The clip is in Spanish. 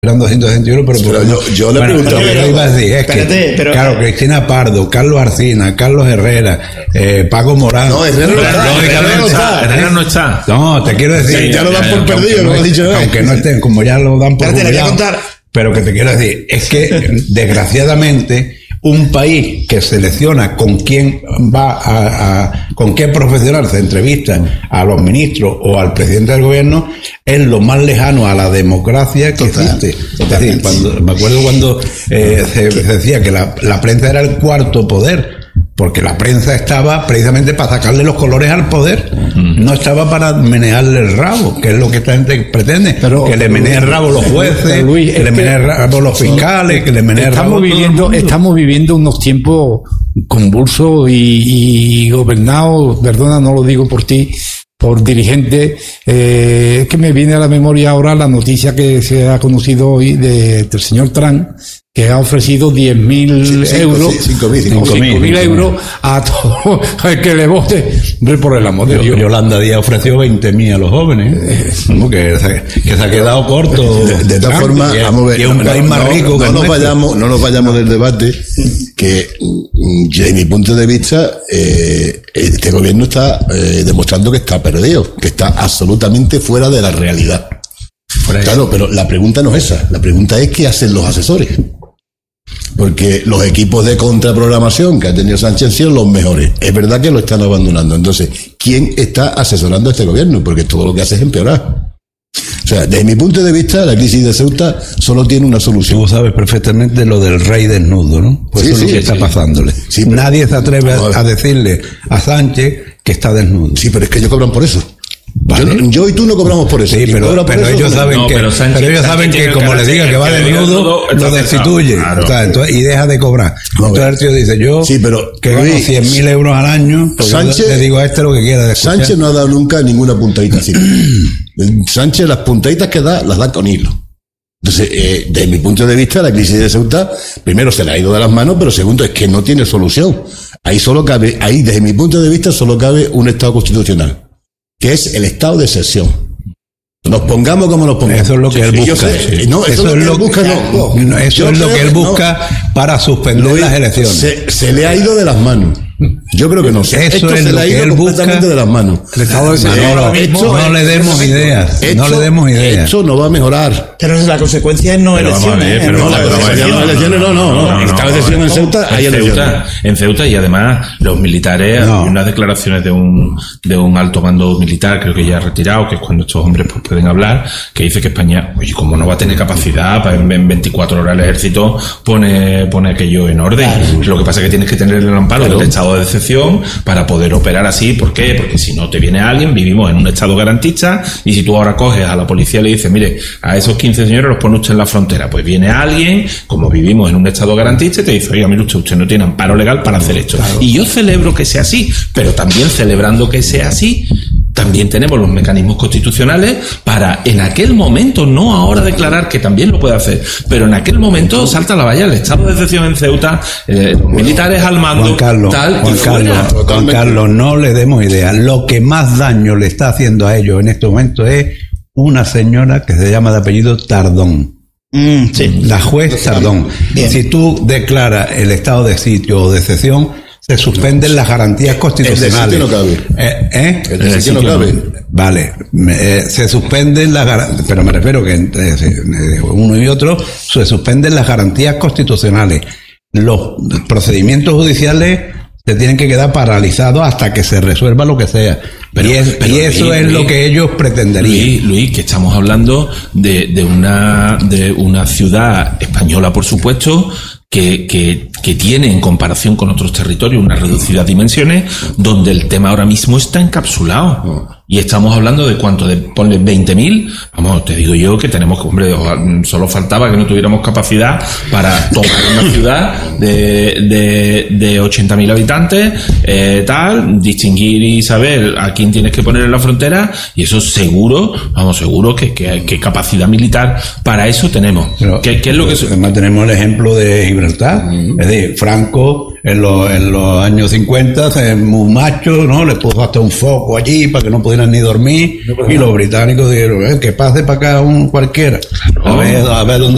eran 261, pero yo le pregunto. Iba a decir, es que, claro, Cristina Pardo, Carlos Arcina, Carlos Herrera, Paco Morán. No, Herrera no está. No, te quiero decir. Sí, ya lo dan por perdido, lo has dicho hoy. Aunque no estén, como ya lo dan por perdido. Pero que te quiero decir, es que, desgraciadamente, un país que selecciona con quién con qué profesional se entrevista a los ministros o al presidente del gobierno, es lo más lejano a la democracia que existe. Es decir, me acuerdo cuando se decía que la prensa era el cuarto poder, porque la prensa estaba precisamente para sacarle los colores al poder, no estaba para menearle el rabo, que es lo que esta gente pretende, que le menee el rabo los jueces, Luis, que le menee el rabo los fiscales, que le menee el rabo estamos viviendo unos tiempos convulsos y gobernados, perdona, no lo digo por ti, por dirigentes. Es que me viene a la memoria ahora la noticia que se ha conocido hoy del señor Trump, que ha ofrecido 10.000 euros, 5.000 euros a todo el que le vote. Hombre, por el amor de Dios. Yolanda Díaz ofreció 20.000 a los jóvenes, que se ha quedado corto. De todas formas, vamos a ver, y es un país más rico que no nos vayamos del debate, que desde mi punto de vista, este gobierno está demostrando que está perdido, que está absolutamente fuera de la realidad. Claro, pero la pregunta no es esa. La pregunta es qué hacen los asesores. Porque los equipos de contraprogramación que ha tenido Sánchez han sido los mejores. Es verdad que lo están abandonando. Entonces, ¿quién está asesorando a este gobierno? Porque todo lo que hace es empeorar. O sea, desde mi punto de vista, la crisis de Ceuta solo tiene una solución. Tú sabes perfectamente lo del rey desnudo, ¿no? Pues eso es lo que está pasándole. Sí, nadie se atreve a decirle a Sánchez que está desnudo. Sí, pero es que ellos cobran por eso. Vale. Yo y tú no cobramos por eso. Sí, pero ellos saben que como le diga que va desnudo, lo destituye. Claro. O sea, entonces, y deja de cobrar. Entonces el tío dice, yo que gano 100.000 euros al año, pues Sánchez, le digo a este lo que quiera de escuchar. Sánchez no ha dado nunca ninguna puntadita así. Sánchez las puntaditas que da, las da con hilo. Entonces, desde mi punto de vista, la crisis de Ceuta, primero se le ha ido de las manos, pero segundo es que no tiene solución. Ahí desde mi punto de vista, solo cabe un Estado constitucional, que es el estado de excepción. Nos pongamos como nos pongamos. Eso es lo que él busca. Eso es lo que él busca para suspender las elecciones. Se le ha ido de las manos. Yo creo que no. Eso es lo que él busca de las manos. El estado de excepción. No le demos ideas. No le demos ideas. Esto no va a mejorar. Pero la consecuencia es no elecciones. No. El estado de excepción en Ceuta hay elecciones. En Ceuta, y además los militares, hay unas declaraciones de un alto mando militar, creo que ya retirado, que es cuando estos hombres pues pueden hablar, que dice que España, oye, como no va a tener capacidad para en 24 horas el ejército pone aquello en orden. Claro. Lo que pasa es que tienes que tener el amparo del estado de excepción para poder operar así. ¿Por qué? Porque si no te viene alguien, vivimos en un estado garantista, y si tú ahora coges a la policía y le dices, mire, a esos 15 señores los pone usted en la frontera, pues viene alguien, como vivimos en un estado garantista, y te dice, oiga, mire usted no tiene amparo legal para hacer esto. Claro. Y yo celebro que sea así, pero también celebrando que sea así, también tenemos los mecanismos constitucionales para en aquel momento, no ahora declarar que también lo puede hacer, pero en aquel momento salta la valla, el estado de excepción en Ceuta, militares al mando, Juan Carlos, no le demos idea. Lo que más daño le está haciendo a ellos en este momento es una señora que se llama de apellido Tardón. Sí. La juez Tardón. Si tú declaras el estado de sitio o de excepción, se suspenden las garantías constitucionales. El de sitio no cabe. El de sitio no cabe. Vale. Se suspenden las garantías, pero me refiero que entre uno y otro se suspenden las garantías constitucionales. Los procedimientos judiciales se tienen que quedar paralizados hasta que se resuelva lo que sea. Pero eso es lo que ellos pretenderían. Luis, que estamos hablando de una ciudad española, por supuesto, que tiene, en comparación con otros territorios, unas reducidas dimensiones, donde el tema ahora mismo está encapsulado. Y estamos hablando de cuánto, ponle 20.000. Vamos, te digo yo que tenemos que, hombre, solo faltaba que no tuviéramos capacidad para tomar una ciudad de 80.000 habitantes, distinguir y saber a quién tienes que poner en la frontera, y eso seguro que capacidad militar para eso tenemos. Pero, ¿qué es lo que además tenemos el ejemplo de Gibraltar? Es decir, Franco en los años 50 muy macho, ¿no? Le puso hasta un foco allí para que no pudieran ni dormir, y los británicos dijeron, que pase para acá un cualquiera, a ver dónde